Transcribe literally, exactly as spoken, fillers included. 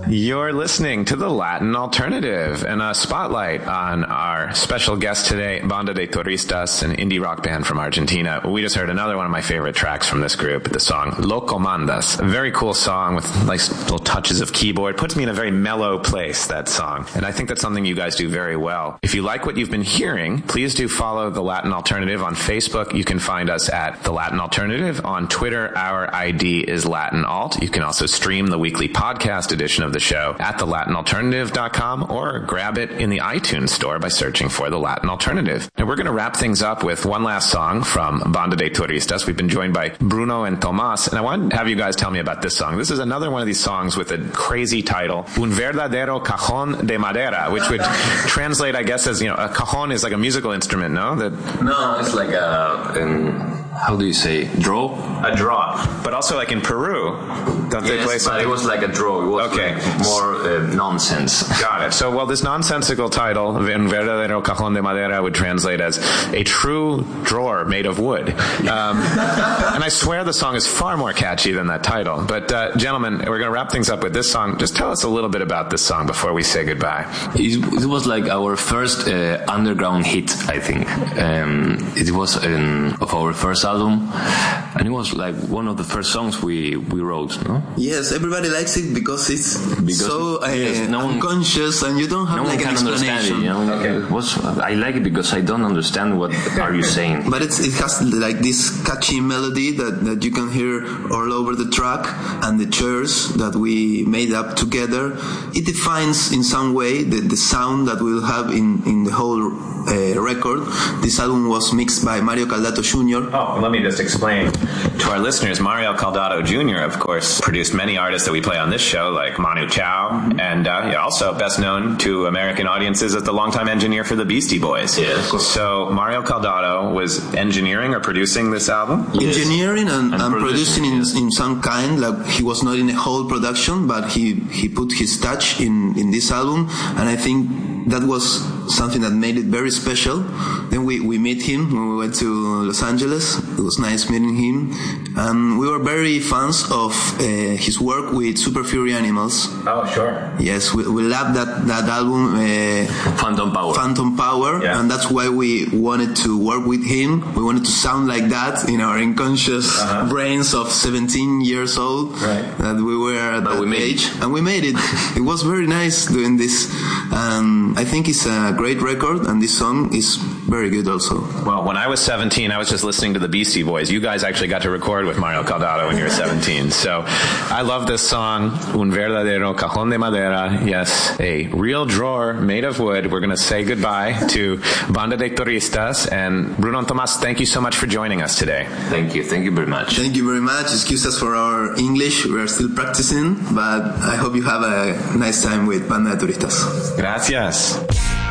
You're listening to the Latin Alternative and a spotlight on our special guest today, Banda de Turistas, an indie rock band from Argentina. We just heard another one of my favorite tracks from this group, the song Lo Comandas. A very cool song with like little touches of keyboard. Puts me in a very mellow place, that song. And I think that's something you guys do very well. If you like what you've been hearing, please do follow the Latin Alternative on Facebook. You can find us at the Latin Alternative. On Twitter, our I D is Latin Alt. You can also stream the weekly podcast edition of the show at the latin alternative dot com or grab it in the iTunes store by searching for the Latin Alternative. And we're going to wrap things up with one last song from Banda de Turistas. We've been joined by Bruno and Tomas, and I want to have you guys tell me about this song. This is another one of these songs with a crazy title, Un Verdadero Cajón de Madera, which would translate, I guess, as, you know, a cajon is like a musical instrument, no? That No, it's like a, um, how do you say, draw? A draw. But also like in Peru, don't yes, they play something? But it was like a draw. It was okay. like more uh, nonsense. Got it. So, well, this nonsensical title, Un Verdadero Cajón de Madera, would translate as a true drawer made of wood. Um, and I swear the song is far more catchy than that title. But, uh, gentlemen, we're going to wrap things up with this song. Just tell us a little bit about this song before we say goodbye. It, it was like our first uh, underground hit, I think. Um, it was um, of our first album, and it was like one of the first songs we, we wrote, no? Yes, everybody likes it because it's because so uh, yes, no unconscious one, and you don't have no like one an can explanation. Understand it, you know? Okay. It was, I like it because I don't understand what are you saying. But it's, it has like this catchy melody that, that you can hear all over the track, and the chairs that we made up together. It defines in some way the, the sound that we'll have in, in the whole uh, record. This album was mixed by Mario Caldato Junior Oh, let me just explain to our listeners. Mario Caldato Junior, of course, produced many artists that we play on this show, like Manu Chao, and uh, yeah, also best known to American audiences as the longtime engineer for the Beastie Boys. Yeah, of course. So Mario Caldato was engineering or producing this album? Yes. Engineering and, and, and producing, producing in, yes. in some kind, like he was not in a whole production, but he, he put his touch in, in this album, and I think that was something that made it very special. Then we, we met him when we went to Los Angeles. It was nice meeting him. And we were very fans of uh, his work with Super Fury Animals. Oh, sure. Yes, we, we loved that, that album, uh, Phantom Power. Phantom Power, yeah. And that's why we wanted to work with him. We wanted to sound like that in our unconscious uh-huh. brains of seventeen years old. Right. That we were at But that we made age. it. And we made it. It was very nice doing this. And I think it's a great record, and this song is very good also. Well, when I was seventeen, I was just listening to the Beastie Boys. You guys actually got to record with Mario Caldato when you were seventeen. So I love this song, Un Verdadero Cajón de Madera. Yes, a real drawer made of wood. We're going to say goodbye to Banda de Turistas. And Bruno and Tomas, thank you so much for joining us today. Thank you. Thank you very much. Thank you very much. Excuse us for our English. We are still practicing, but I hope you have a nice time with Banda de Turistas. Gracias.